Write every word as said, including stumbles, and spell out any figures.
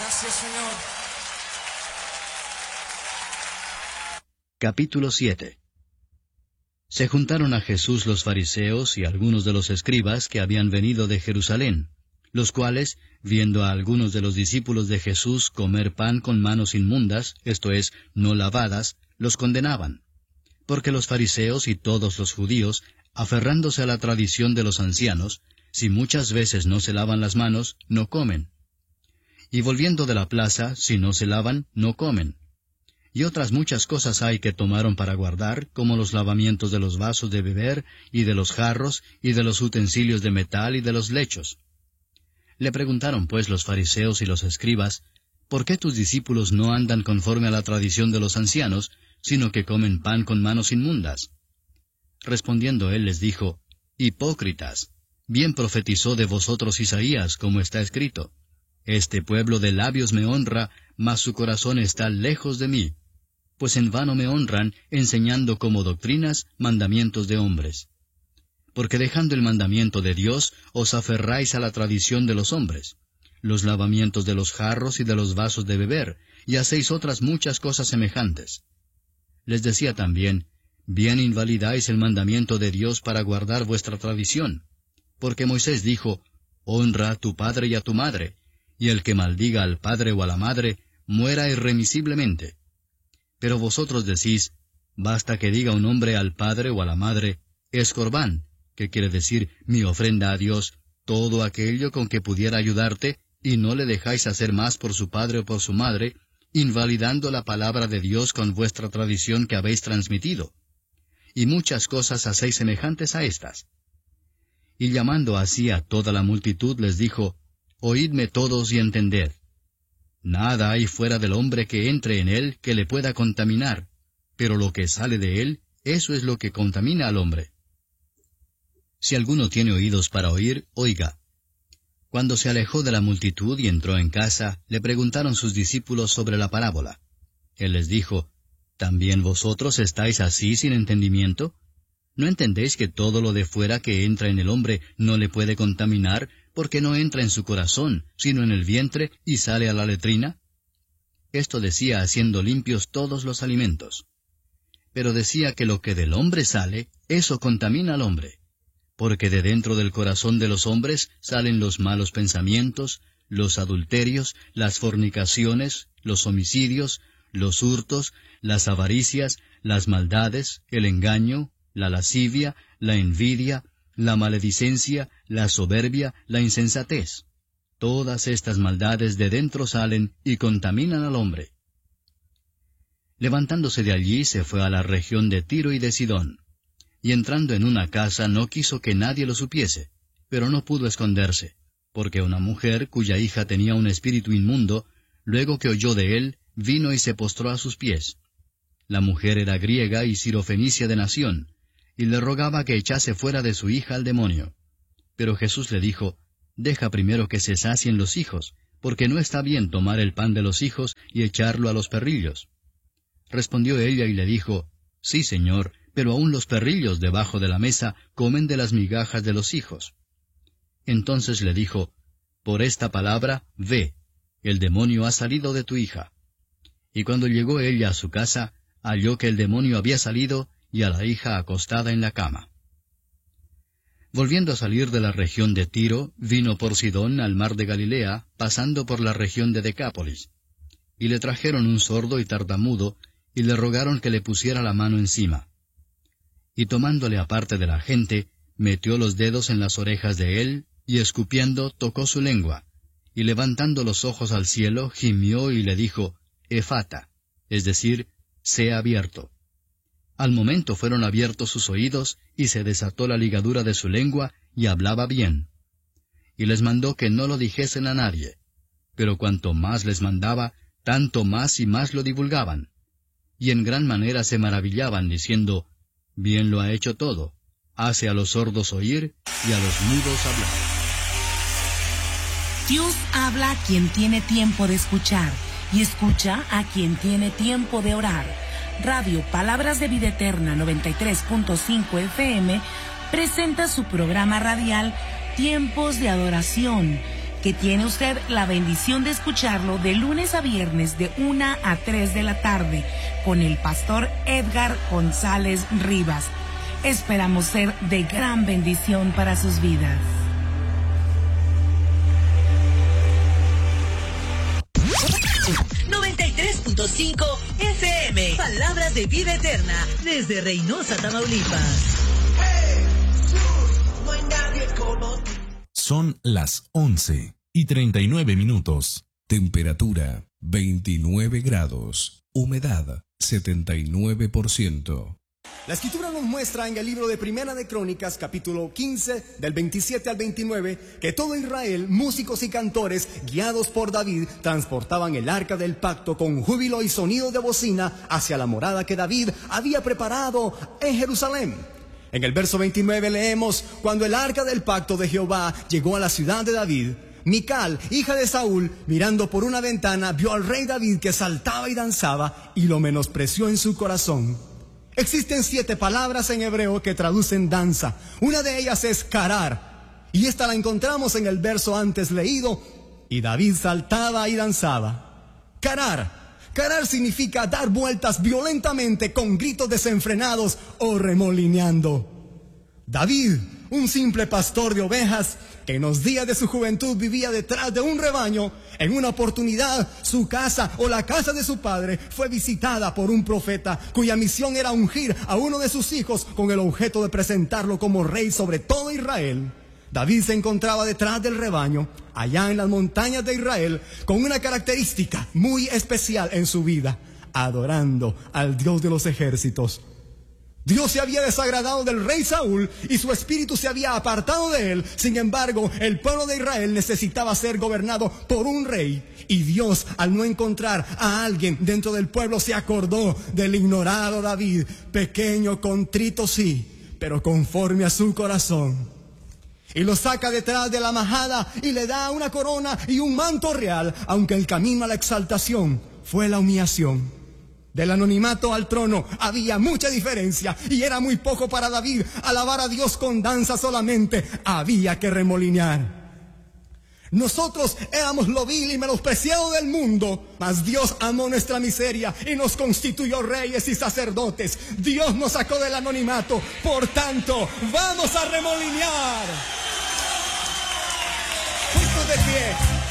Gracias, Señor. Capítulo siete. Se juntaron a Jesús los fariseos y algunos de los escribas que habían venido de Jerusalén, los cuales, viendo a algunos de los discípulos de Jesús comer pan con manos inmundas, esto es, no lavadas, los condenaban. Porque los fariseos y todos los judíos, aferrándose a la tradición de los ancianos, si muchas veces no se lavan las manos, no comen. Y volviendo de la plaza, si no se lavan, no comen. Y otras muchas cosas hay que tomaron para guardar, como los lavamientos de los vasos de beber, y de los jarros, y de los utensilios de metal, y de los lechos. Le preguntaron pues los fariseos y los escribas, ¿por qué tus discípulos no andan conforme a la tradición de los ancianos, sino que comen pan con manos inmundas? Respondiendo él les dijo, Hipócritas, bien profetizó de vosotros Isaías, como está escrito, Este pueblo de labios me honra, mas su corazón está lejos de mí, pues en vano me honran, enseñando como doctrinas mandamientos de hombres. Porque dejando el mandamiento de Dios, os aferráis a la tradición de los hombres, los lavamientos de los jarros y de los vasos de beber, y hacéis otras muchas cosas semejantes. Les decía también, bien invalidáis el mandamiento de Dios para guardar vuestra tradición, porque Moisés dijo, honra a tu padre y a tu madre, y el que maldiga al padre o a la madre, muera irremisiblemente. Pero vosotros decís, basta que diga un hombre al padre o a la madre, es corbán, que quiere decir mi ofrenda a Dios, todo aquello con que pudiera ayudarte, y no le dejáis hacer más por su padre o por su madre, invalidando la palabra de Dios con vuestra tradición que habéis transmitido. Y muchas cosas hacéis semejantes a estas. Y llamando así a toda la multitud les dijo, Oídme todos y entended. Nada hay fuera del hombre que entre en él que le pueda contaminar, pero lo que sale de él, eso es lo que contamina al hombre. Si alguno tiene oídos para oír, oiga. Cuando se alejó de la multitud y entró en casa, le preguntaron sus discípulos sobre la parábola. Él les dijo, ¿también vosotros estáis así sin entendimiento? ¿No entendéis que todo lo de fuera que entra en el hombre no le puede contaminar, porque no entra en su corazón, sino en el vientre, y sale a la letrina? Esto decía haciendo limpios todos los alimentos. Pero decía que lo que del hombre sale, eso contamina al hombre. Porque de dentro del corazón de los hombres salen los malos pensamientos, los adulterios, las fornicaciones, los homicidios, los hurtos, las avaricias, las maldades, el engaño, la lascivia, la envidia, la maledicencia, la soberbia, la insensatez. Todas estas maldades de dentro salen y contaminan al hombre. Levantándose de allí se fue a la región de Tiro y de Sidón. Y entrando en una casa no quiso que nadie lo supiese, pero no pudo esconderse, porque una mujer cuya hija tenía un espíritu inmundo, luego que oyó de él, vino y se postró a sus pies. La mujer era griega y sirofenicia de nación, y le rogaba que echase fuera de su hija al demonio. Pero Jesús le dijo, Deja primero que se sacien los hijos, porque no está bien tomar el pan de los hijos y echarlo a los perrillos. Respondió ella y le dijo, Sí, Señor, pero aun los perrillos debajo de la mesa comen de las migajas de los hijos. Entonces le dijo, Por esta palabra, ve, el demonio ha salido de tu hija. Y cuando llegó ella a su casa, halló que el demonio había salido, y a la hija acostada en la cama. Volviendo a salir de la región de Tiro, vino por Sidón al mar de Galilea, pasando por la región de Decápolis. Y le trajeron un sordo y tartamudo, y le rogaron que le pusiera la mano encima. Y tomándole aparte de la gente, metió los dedos en las orejas de él, y escupiendo tocó su lengua, y levantando los ojos al cielo, gimió y le dijo, Efata, es decir, sea abierto. Al momento fueron abiertos sus oídos, y se desató la ligadura de su lengua, y hablaba bien. Y les mandó que no lo dijesen a nadie. Pero cuanto más les mandaba, tanto más y más lo divulgaban. Y en gran manera se maravillaban, diciendo, Bien lo ha hecho todo, hace a los sordos oír, y a los mudos hablar. Dios habla a quien tiene tiempo de escuchar, y escucha a quien tiene tiempo de orar. Radio Palabras de Vida Eterna noventa y tres punto cinco F M presenta su programa radial Tiempos de Adoración, que tiene usted la bendición de escucharlo de lunes a viernes de una a tres de la tarde con el pastor Edgar González Rivas. Esperamos ser de gran bendición para sus vidas. noventa y tres punto cinco F M, Palabras de Vida Eterna, desde Reynosa, Tamaulipas. Son las once y treinta y nueve minutos. Temperatura veintinueve grados. Humedad setenta y nueve por ciento. La Escritura nos muestra en el libro de Primera de Crónicas, capítulo quince, del veintisiete al veintinueve, que todo Israel, músicos y cantores, guiados por David, transportaban el arca del pacto con júbilo y sonido de bocina hacia la morada que David había preparado en Jerusalén. En el verso veintinueve leemos: cuando el arca del pacto de Jehová llegó a la ciudad de David, Mical, hija de Saúl, mirando por una ventana, vio al rey David que saltaba y danzaba y lo menospreció en su corazón. Existen siete palabras en hebreo que traducen danza. Una de ellas es carar, y esta la encontramos en el verso antes leído: y David saltaba y danzaba. Carar. Carar significa dar vueltas violentamente con gritos desenfrenados o remolineando. David, un simple pastor de ovejas que en los días de su juventud vivía detrás de un rebaño, en una oportunidad su casa o la casa de su padre fue visitada por un profeta cuya misión era ungir a uno de sus hijos con el objeto de presentarlo como rey sobre todo Israel. David se encontraba detrás del rebaño, allá en las montañas de Israel, con una característica muy especial en su vida: adorando al Dios de los ejércitos. Dios se había desagradado del rey Saúl y su espíritu se había apartado de él. Sin embargo, el pueblo de Israel necesitaba ser gobernado por un rey. Y Dios, al no encontrar a alguien dentro del pueblo, se acordó del ignorado David, pequeño, contrito sí, pero conforme a su corazón. Y lo saca detrás de la majada y le da una corona y un manto real, aunque el camino a la exaltación fue la humillación. Del anonimato al trono había mucha diferencia y era muy poco para David alabar a Dios con danza solamente. Había que remolinear. Nosotros éramos lo vil y menospreciado del mundo, mas Dios amó nuestra miseria y nos constituyó reyes y sacerdotes. Dios nos sacó del anonimato, por tanto, vamos a remolinear. Puestos de pie.